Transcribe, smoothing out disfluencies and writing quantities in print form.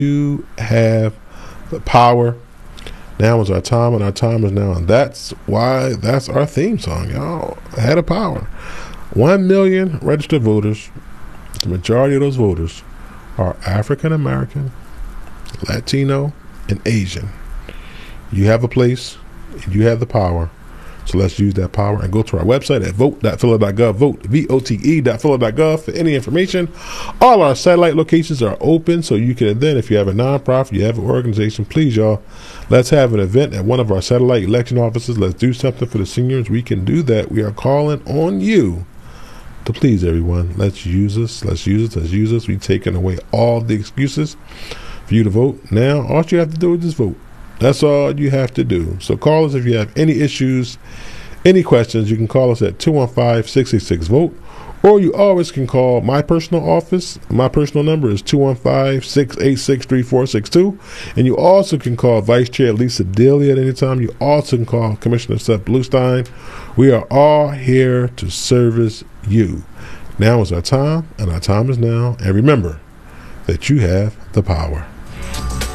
You have the power. Now is our time, and our time is now. And that's why that's our theme song, y'all. Had a power. 1 million registered voters. The majority of those voters are African American, Latino, and Asian. You have a place, and you have the power. So let's use that power and go to our website at vote.phila.gov, vote.phila.gov for any information. All our satellite locations are open, so you can then, if you have a nonprofit, you have an organization, please, y'all, let's have an event at one of our satellite election offices. Let's do something for the seniors. We can do that. We are calling on you to please everyone. Let's use us. Let's use us. Let's use us. We've taken away all the excuses for you to vote. Now, all you have to do is just vote. That's all you have to do. So call us if you have any issues, any questions. You can call us at 215-666-VOTE, or you always can call my personal office. My personal number is 215-686-3462, and you also can call Vice Chair Lisa Daly at any time. You also can call Commissioner Seth Bluestein. We are all here to service you. Now is our time, and our time is now. And remember that you have the power.